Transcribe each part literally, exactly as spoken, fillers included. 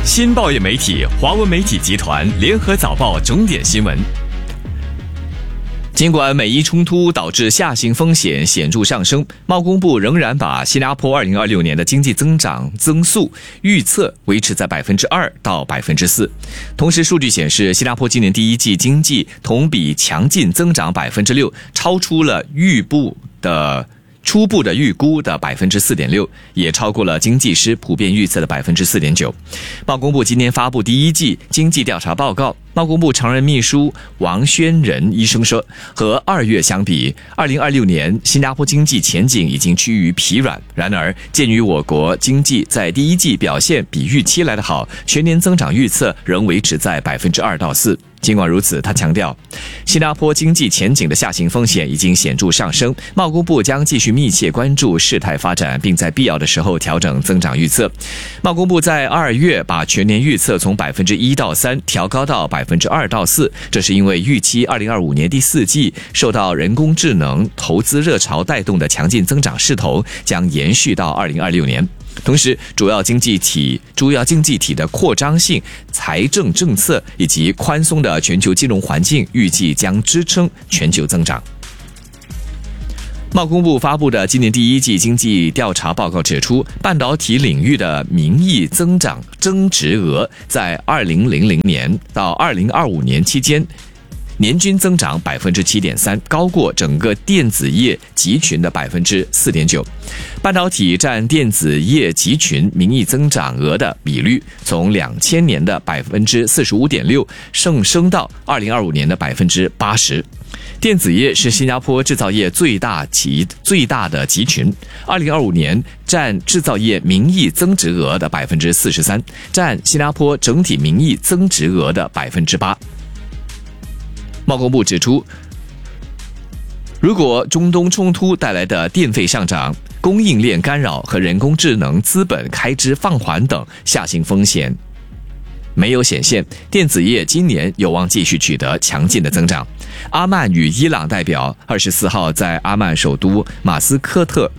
新报业媒体华文媒体集团联合早报重点新闻。尽管美伊冲突导致下行风险显著上升，贸工部仍然把新加坡二零二六年的经济增长增速预测维持在百分之二到百分之四。同时，数据显示，新加坡今年第一季经济同比强劲增长百分之六，超出了预估的。初步的预估的 百分之四点六， 也超过了经济师普遍预测的 百分之四点九。 贸工部今年发布第一季经济调查报告，贸工部常任秘书王宣仁医生说，和二月相比，二零二六年新加坡经济前景已经趋于疲软。然而，鉴于我国经济在第一季表现比预期来得好，全年增长预测仍维持在 百分之二到四。尽管如此，他强调，新加坡经济前景的下行风险已经显著上升，贸工部将继续密切关注事态发展，并在必要的时候调整增长预测。贸工部在二月把全年预测从 百分之一到三 调高到 百分之二到四， 这是因为预期二零二五年第四季受到人工智能投资热潮带动的强劲增长势头将延续到二零二六年。同时，主要经济体主要经济体的扩张性财政政策以及宽松的全球金融环境预计将支撑全球增长。贸工部发布的今年第一季经济调查报告指出，半导体领域的名义增长增值额在二零零零年到二零二五年期间年均增长 百分之七点三， 高过整个电子业集群的 百分之四点九。 半导体占电子业集群名义增长额的比率从两千年的 百分之四十五点六 上升到二零二五年的 百分之八十。 电子业是新加坡制造业最大集最大的集群，二零二五年占制造业名义增值额的 百分之四十三， 占新加坡整体名义增值额的 百分之八。贸工部指出，如果中东冲突带来的电费上涨、供应链干扰和人工智能资本开支放缓等下行风险没有显现，电子业今年有望继续取得强劲的增长。阿曼与伊朗代表二十四号在阿曼首都马斯科特。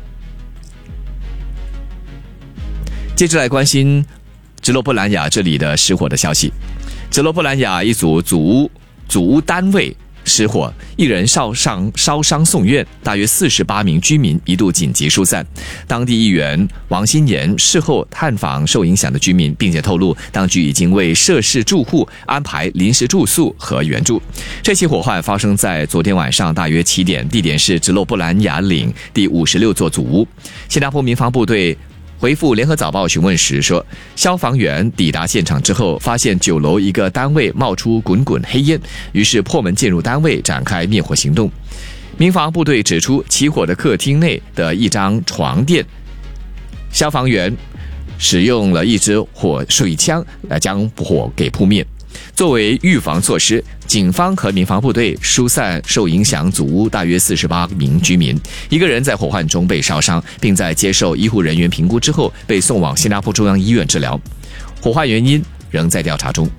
接着来关心直落布兰雅这里的失火的消息。直落布兰雅一组祖屋祖屋单位失火，一人烧伤烧伤送院，大约四十八名居民一度紧急疏散。当地议员王新言事后探访受影响的居民，并且透露，当局已经为涉事住户安排临时住宿和援助。这起火患发生在昨天晚上大约七点，地点是直落布兰雅岭第五十六座祖屋。新加坡民防部队回复联合早报询问时说，消防员抵达现场之后，发现九楼一个单位冒出滚滚黑烟，于是破门进入单位展开灭火行动。民防部队指出，起火的客厅内的一张床垫，消防员使用了一支火水枪来将火给扑灭。作为预防措施，警方和民防部队疏散受影响祖屋大约四十八名居民，一个人在火患中被烧伤，并在接受医护人员评估之后被送往新加坡中央医院治疗。火患原因仍在调查中。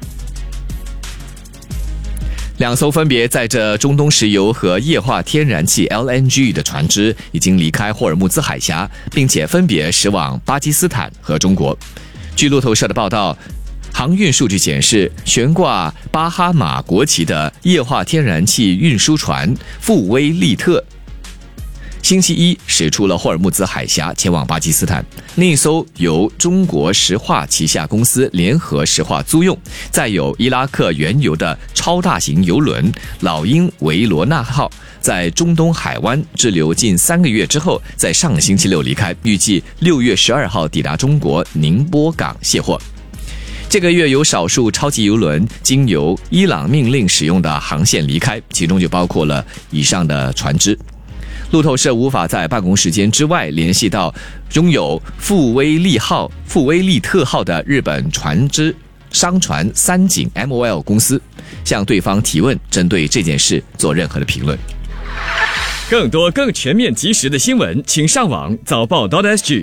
两艘分别载着中东石油和液化天然气 L N G 的船只已经离开霍尔木兹海峡，并且分别驶往巴基斯坦和中国。据路透社的报道，航运数据显示，悬挂巴哈马国旗的液化天然气运输船富威利特星期一驶出了霍尔木兹海峡，前往巴基斯坦。另一艘由中国石化旗下公司联合石化租用，载有伊拉克原油的超大型油轮老鹰维罗纳号，在中东海湾滞留近三个月之后，在上个星期六离开，预计六月十二号抵达中国宁波港卸货。这个月有少数超级邮轮经由伊朗命令使用的航线离开，其中就包括了以上的船只。路透社无法在办公时间之外联系到拥有富威利号、富威利特号的日本船只商船三井 M O L 公司，向对方提问，针对这件事做任何的评论。 更多更全面及时的新闻，请上网早报 .sg。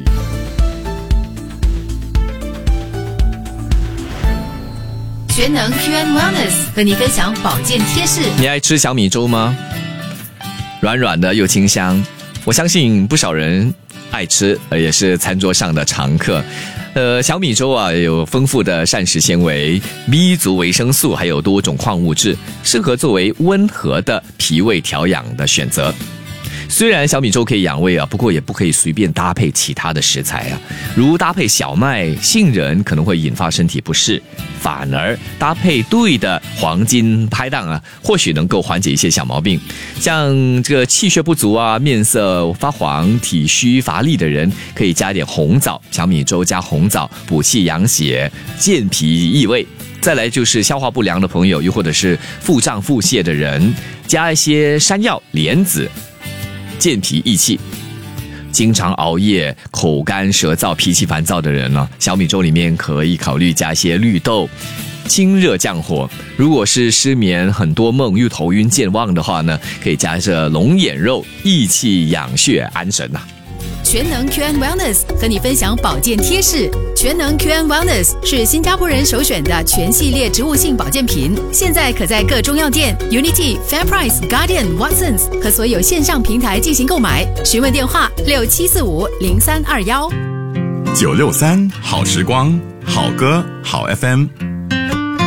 全能 Q and Wellness 和你分享保健贴士。 你爱吃小米粥吗？软软的又清香，我相信不少人爱吃，也是餐桌上的常客。呃，小米粥啊，有丰富的膳食纤维、B 族维生素，还有多种矿物质，适合作为温和的脾胃调养的选择。虽然小米粥可以养胃啊，不过也不可以随便搭配其他的食材啊，如搭配小麦、杏仁可能会引发身体不适，反而搭配对的黄金拍档啊，或许能够缓解一些小毛病。像这个气血不足啊、面色发黄、体虚乏力的人，可以加点红枣，小米粥加红枣，补气养血、健脾益胃。再来就是消化不良的朋友，又或者是腹胀腹泻的人，加一些山药、莲子，健脾益气。经常熬夜、口干舌燥、脾气烦躁的人呢，小米粥里面可以考虑加一些绿豆，清热降火。如果是失眠、很多梦又头晕健忘的话呢，可以加这龙眼肉，益气养血安神呐、啊。 全能 Q and Wellness 和你分享保健贴士。全能 Q and Wellness 是新加坡人首选的全系列植物性保健品，现在可在各中药店、Unity、FairPrice、Guardian、Watsons 和所有线上平台进行购买。询问电话六七四五零三二幺。 九六三好时光，好歌好 F M。